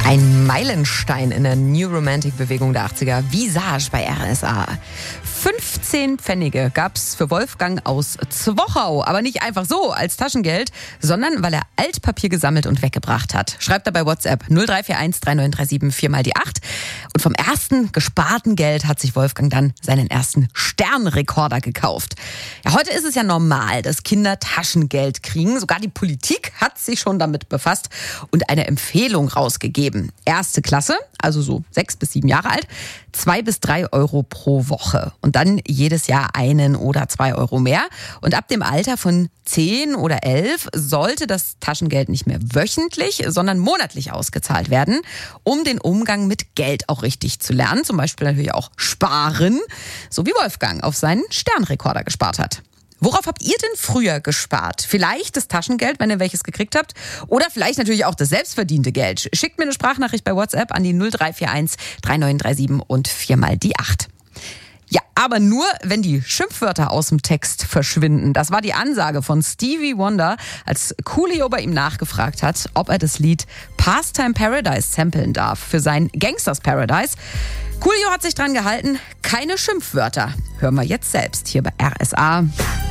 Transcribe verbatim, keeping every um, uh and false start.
Ein Meilenstein in der New Romantic-Bewegung der achtziger, Visage bei R S A. fünfzehn Pfennige gab's für Wolfgang aus Zwochau. Aber nicht einfach so als Taschengeld, sondern weil er Altpapier gesammelt und weggebracht hat. Schreibt er bei WhatsApp null drei vier eins drei neun drei sieben vier mal die acht. Und vom ersten gesparten Geld hat sich Wolfgang dann seinen ersten Sternrekorder gekauft. Ja, heute ist es ja normal, dass Kinder Taschengeld kriegen. Sogar die Politik hat sich schon damit befasst und eine Empfehlung rausgegeben. Erste Klasse, also so sechs bis sieben Jahre alt, zwei bis drei Euro pro Woche. Und dann jedes Jahr einen oder zwei Euro mehr. Und ab dem Alter von zehn oder elf sollte das Taschengeld nicht mehr wöchentlich, sondern monatlich ausgezahlt werden, um den Umgang mit Geld auch richtig zu lernen. Zum Beispiel natürlich auch sparen, so wie Wolfgang auf seinen Sternrekorder gespart hat. Worauf habt ihr denn früher gespart? Vielleicht das Taschengeld, wenn ihr welches gekriegt habt. Oder vielleicht natürlich auch das selbstverdiente Geld. Schickt mir eine Sprachnachricht bei WhatsApp an die null drei vier eins drei neun drei sieben und vier mal die acht. Ja, aber nur, wenn die Schimpfwörter aus dem Text verschwinden. Das war die Ansage von Stevie Wonder, als Coolio bei ihm nachgefragt hat, ob er das Lied Pastime Paradise samplen darf für sein Gangsters Paradise. Coolio hat sich dran gehalten, keine Schimpfwörter. Hören wir jetzt selbst hier bei R S A.